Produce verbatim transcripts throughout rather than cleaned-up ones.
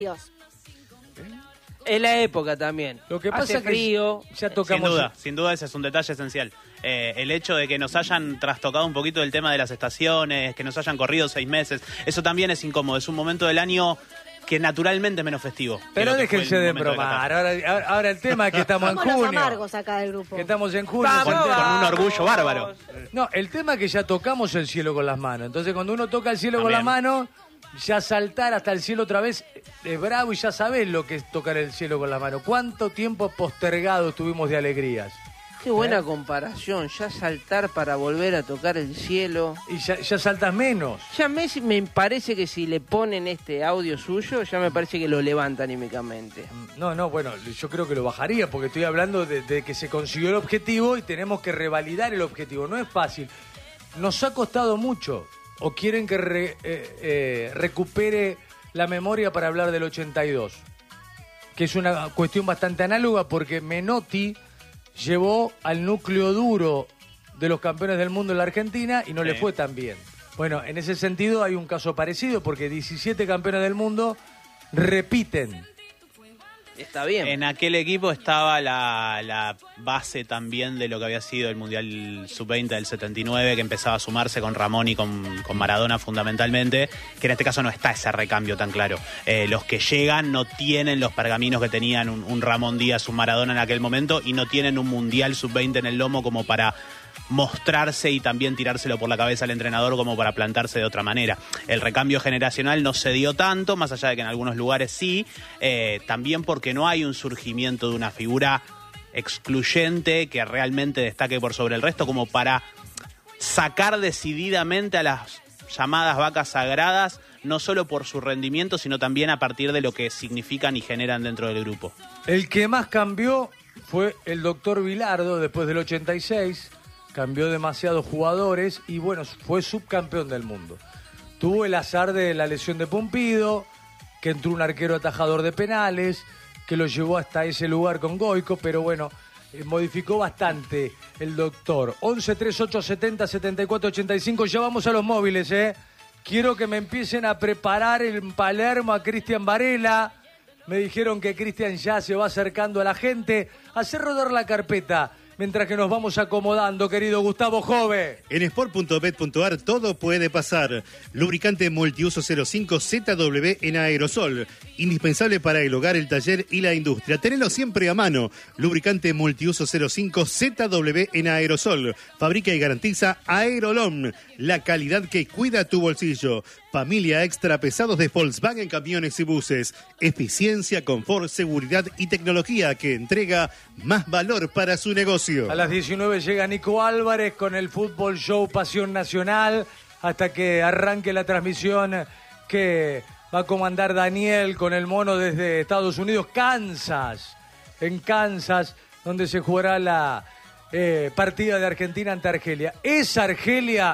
Dios. Es la época también. Lo que pasa Hace es que frío. ya tocamos. Sin duda, sin duda ese es un detalle esencial. Eh, el hecho de que nos hayan trastocado un poquito el tema de las estaciones, que nos hayan corrido seis meses, eso también es incómodo. Es un momento del año que naturalmente es menos festivo. Pero déjense de bromar. Ahora, ahora, ahora el tema es que estamos en Somos junio. los amargos acá del grupo. Que estamos en junio. Con, con- con un orgullo bárbaro. No, el tema es que ya tocamos el cielo con las manos. Entonces, cuando uno toca el cielo con También. las manos, ya saltar hasta el cielo otra vez es bravo y ya sabés lo que es tocar el cielo con las manos. ¿Cuánto tiempo postergado tuvimos de alegrías? Qué buena comparación. Ya saltar para volver a tocar el cielo. Y ya, ya saltas menos. Ya Messi me parece que si le ponen este audio suyo, ya me parece que lo levanta anímicamente. No, no, bueno, yo creo que lo bajaría porque estoy hablando de, de que se consiguió el objetivo y tenemos que revalidar el objetivo. No es fácil. Nos ha costado mucho. ¿O quieren que re- eh, eh, recupere la memoria para hablar del ochenta y dos? Que es una cuestión bastante análoga porque Menotti llevó al núcleo duro de los campeones del mundo en la Argentina y no Sí. le fue tan bien. Bueno, en ese sentido hay un caso parecido porque diecisiete campeones del mundo repiten. Está bien. En aquel equipo estaba la, la base también de lo que había sido el Mundial sub veinte del setenta y nueve, que empezaba a sumarse con Ramón y con, con Maradona fundamentalmente, que en este caso no está ese recambio tan claro. Eh, los que llegan no tienen los pergaminos que tenían un, un Ramón Díaz, un Maradona en aquel momento, y no tienen un Mundial sub veinte en el lomo como para mostrarse y también tirárselo por la cabeza al entrenador como para plantarse de otra manera. El recambio generacional no se dio tanto, más allá de que en algunos lugares sí, eh, también porque no hay un surgimiento de una figura excluyente que realmente destaque por sobre el resto como para sacar decididamente a las llamadas vacas sagradas, no solo por su rendimiento, sino también a partir de lo que significan y generan dentro del grupo. El que más cambió fue el doctor Bilardo después del ochenta y seis. Cambió demasiados jugadores y bueno, fue subcampeón del mundo. Tuvo el azar de la lesión de Pumpido, que entró un arquero atajador de penales, que lo llevó hasta ese lugar con Goico, pero bueno, eh, modificó bastante el doctor. once, treinta y ocho, setenta, setenta y cuatro, ochenta y cinco, ya vamos a los móviles, ¿eh? Quiero que me empiecen a preparar en Palermo a Cristian Varela. Me dijeron que Cristian ya se va acercando a la gente. Hacer rodar la carpeta mientras que nos vamos acomodando, querido Gustavo Jove. En sport punto bet punto ar todo puede pasar. Lubricante multiuso cero cinco Z W en aerosol. Indispensable para el hogar, el taller y la industria. Tenelo siempre a mano. Lubricante multiuso cero cinco Z W en aerosol. Fabrica y garantiza Aerolón. La calidad que cuida tu bolsillo. Familia extra pesados de Volkswagen Camiones y Buses. Eficiencia, confort, seguridad y tecnología que entrega más valor para su negocio. A las diecinueve llega Nico Álvarez con el Fútbol Show Pasión Nacional hasta que arranque la transmisión que va a comandar Daniel con el mono desde Estados Unidos, Kansas, en Kansas, donde se jugará la eh, partida de Argentina ante Argelia. ¿Es Argelia?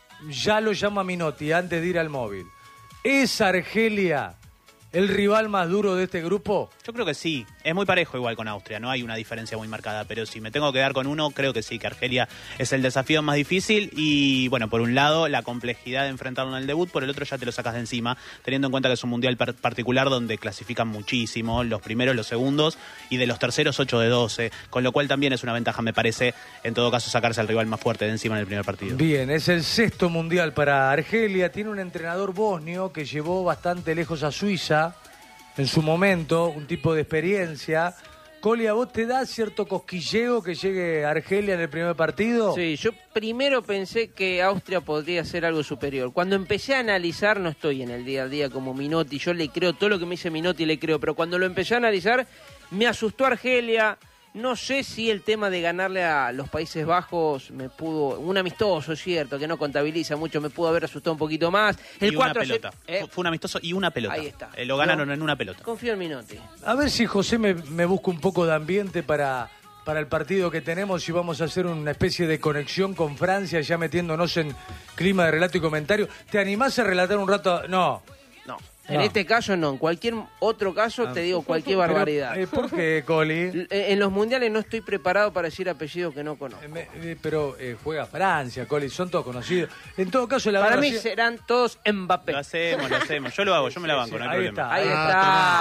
Ya lo llama Minotti antes de ir al móvil. ¿Es Argelia el rival más duro de este grupo? Yo creo que sí, es muy parejo igual con Austria, no hay una diferencia muy marcada, pero si me tengo que dar con uno, creo que sí, que Argelia es el desafío más difícil y bueno, por un lado la complejidad de enfrentarlo en el debut, por el otro ya te lo sacas de encima, teniendo en cuenta que es un mundial par- particular donde clasifican muchísimo, los primeros, los segundos y de los terceros ocho de doce, con lo cual también es una ventaja, me parece, en todo caso sacarse al rival más fuerte de encima en el primer partido. Bien, es el sexto mundial para Argelia, tiene un entrenador bosnio que llevó bastante lejos a Suiza en su momento, un tipo de experiencia. Coli, ¿a vos te da cierto cosquilleo que llegue Argelia en el primer partido? Sí, yo primero pensé que Austria podría ser algo superior. Cuando empecé a analizar, no estoy en el día a día como Minotti, yo le creo, todo lo que me dice Minotti le creo, pero cuando lo empecé a analizar, me asustó Argelia. No sé si el tema de ganarle a los Países Bajos me pudo, un amistoso, cierto, que no contabiliza mucho, me pudo haber asustado un poquito más. El y una cuatro a cero, pelota, ¿eh? Fue- fue un amistoso y una pelota. Ahí está. Eh, lo ganaron No. en una pelota. Confío en Minotti. A ver si José me, me busca un poco de ambiente para, para el partido que tenemos y vamos a hacer una especie de conexión con Francia, ya metiéndonos en clima de relato y comentario. ¿Te animás a relatar un rato? No. No. En No. este caso no, en cualquier otro caso te digo cualquier barbaridad. Pero, eh, ¿por qué, Coli? L- En los mundiales no estoy preparado para decir apellidos que no conozco. Eh, me- eh, pero eh, juega Francia, Coli, son todos conocidos. En todo caso, la Para verdad, mí sí- serán todos Mbappé. Lo hacemos, lo hacemos. Yo lo hago, yo me la banco, no hay ahí problema. está. Ahí Ah, está.